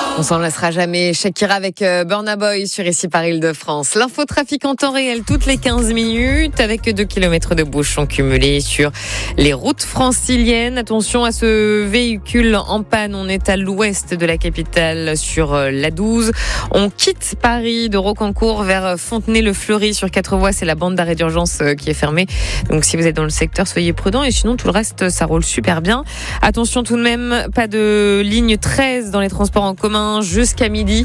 On s'en laissera jamais. Shakira avec Burna Boy sur Ici par Île-de-France. L'infotrafic en temps réel toutes les 15 minutes avec 2 km de bouchons cumulés sur les routes franciliennes. Attention à ce véhicule en panne. On est à l'ouest de la capitale sur l'A12. On quitte Paris de Rocancourt vers Fontenay-le-Fleury sur 4 voies. C'est la bande d'arrêt d'urgence qui est fermée. Donc si vous êtes dans le secteur, soyez prudents. Et sinon, tout le reste, ça roule super bien. Attention tout de même, pas de ligne 13 dans les transports en commun jusqu'à midi.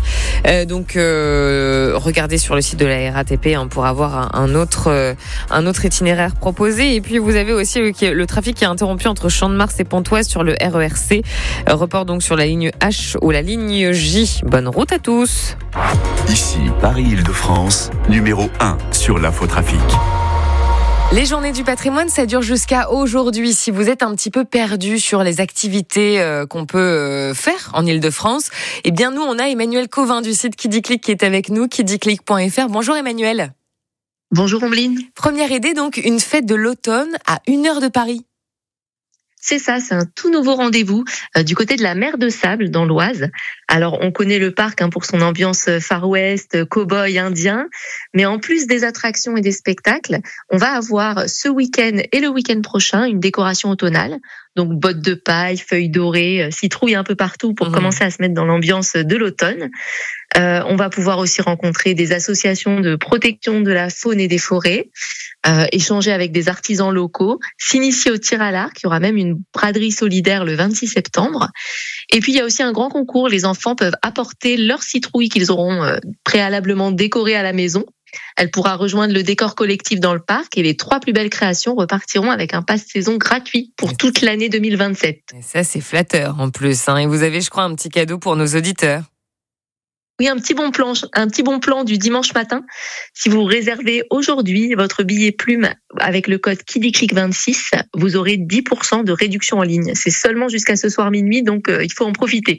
Regardez sur le site de la RATP pour avoir un autre itinéraire proposé. Et puis vous avez aussi le trafic qui est interrompu entre Champ-de-Mars et Pontoise sur le RERC. Report donc sur la ligne H ou la ligne J. Bonne route à tous. Ici Paris-Île-de-France, numéro 1 sur l'infotrafic. Les journées du patrimoine, ça dure jusqu'à aujourd'hui. Si vous êtes un petit peu perdu sur les activités qu'on peut faire en Île-de-France, eh bien nous, on a Emmanuel Cauvin du site Kidiclick qui est avec nous, kidiclick.fr. Bonjour Emmanuel. Bonjour Ombline. Première idée, donc une fête de l'automne à 1 heure de Paris. C'est ça, c'est un tout nouveau rendez-vous du côté de la mer de Sable dans l'Oise. Alors on connaît le parc pour son ambiance Far West, cow-boy indien, mais en plus des attractions et des spectacles, on va avoir ce week-end et le week-end prochain une décoration automnale. Donc bottes de paille, feuilles dorées, citrouilles un peu partout pour commencer à se mettre dans l'ambiance de l'automne. On va pouvoir aussi rencontrer des associations de protection de la faune et des forêts, échanger avec des artisans locaux, s'initier au tir à l'arc. Il y aura même une braderie solidaire le 26 septembre. Et puis il y a aussi un grand concours. Les enfants peuvent apporter leurs citrouilles qu'ils auront préalablement décorées à la maison. Elle pourra rejoindre le décor collectif dans le parc et les 3 plus belles créations repartiront avec un passe-saison gratuit pour toute l'année 2027. Et ça, c'est flatteur en plus. Et vous avez, je crois, un petit cadeau pour nos auditeurs. Oui, un petit bon plan du dimanche matin. Si vous réservez aujourd'hui votre billet plume avec le code KIDICLICK26, vous aurez 10% de réduction en ligne. C'est seulement jusqu'à ce soir minuit, donc il faut en profiter.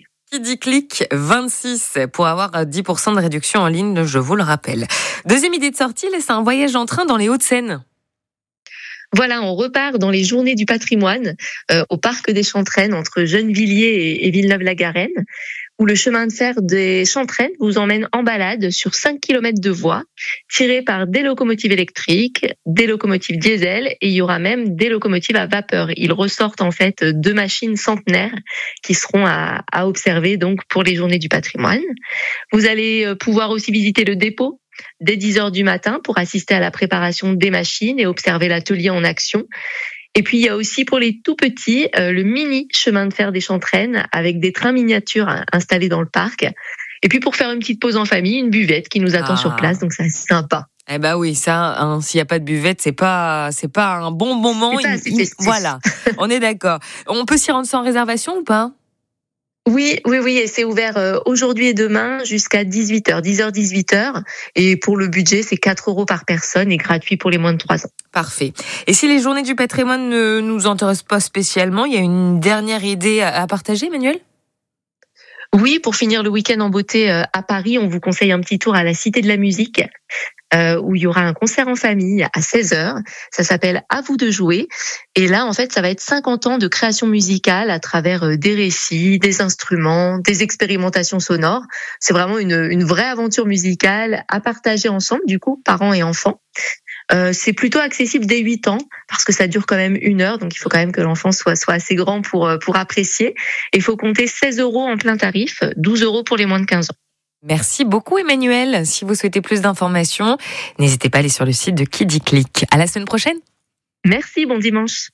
KIDICLICK26 pour avoir 10% de réduction en ligne, je vous le rappelle. Deuxième idée de sortie, c'est un voyage en train dans les Hauts-de-Seine. Voilà, on repart dans les journées du patrimoine au parc des Chantraines entre Gennevilliers et Villeneuve-la-Garenne, où le chemin de fer des Chantraines vous emmène en balade sur 5 km de voies, tirées par des locomotives électriques, des locomotives diesel, et il y aura même des locomotives à vapeur. Ils ressortent en fait 2 machines centenaires qui seront à observer donc pour les journées du patrimoine. Vous allez pouvoir aussi visiter le dépôt dès 10h du matin pour assister à la préparation des machines et observer l'atelier en action. Et puis, il y a aussi pour les tout petits, le mini chemin de fer des Chantraines avec des trains miniatures installés dans le parc. Et puis, pour faire une petite pause en famille, une buvette qui nous attend sur place. Donc, c'est sympa. Eh ben oui, ça, s'il n'y a pas de buvette, c'est pas un bon moment. Voilà, on est d'accord. On peut s'y rendre sans réservation ou pas ? Oui, et c'est ouvert aujourd'hui et demain jusqu'à 18h, 10h. Et pour le budget, c'est 4 € par personne et gratuit pour les moins de 3 ans. Parfait. Et si les journées du patrimoine ne nous intéressent pas spécialement, il y a une dernière idée à partager, Emmanuel ? Oui, pour finir le week-end en beauté à Paris, on vous conseille un petit tour à la Cité de la Musique, où il y aura un concert en famille à 16h. Ça s'appelle À vous de jouer. Et là, en fait, ça va être 50 ans de création musicale à travers des récits, des instruments, des expérimentations sonores. C'est vraiment une vraie aventure musicale à partager ensemble, du coup, parents et enfants. C'est plutôt accessible dès 8 ans parce que ça dure quand même 1 heure, donc il faut quand même que l'enfant soit assez grand pour apprécier. Et il faut compter 16 € en plein tarif, 12 € pour les moins de 15 ans. Merci beaucoup Emmanuel. Si vous souhaitez plus d'informations, n'hésitez pas à aller sur le site de Kidiclick. À la semaine prochaine. Merci, bon dimanche.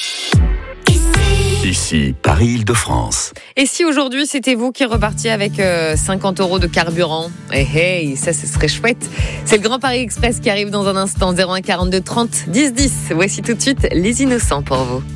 Ici, Paris-Île-de-France. Et si aujourd'hui c'était vous qui repartiez avec 50 € de carburant, ça ce serait chouette. C'est le Grand Paris Express qui arrive dans un instant, 01 42 30 10 10. Voici tout de suite Les Innocents pour vous.